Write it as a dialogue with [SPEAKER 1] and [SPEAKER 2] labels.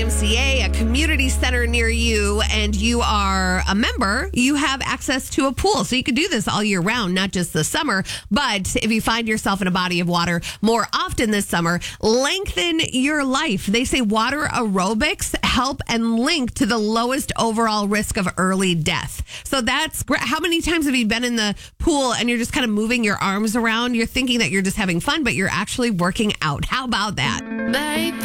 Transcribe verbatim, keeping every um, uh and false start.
[SPEAKER 1] M C A, a community center near you, and you are a member, you have access to a pool. So you can do this all year round, not just the summer. But if you find yourself in a body of water more often this summer, lengthen your life. They say water aerobics help and link to the lowest overall risk of early death. So that's great. How many times have you been in the pool and you're just kind of moving your arms around? You're thinking that you're just having fun, but you're actually working out. How about that?
[SPEAKER 2] Baby.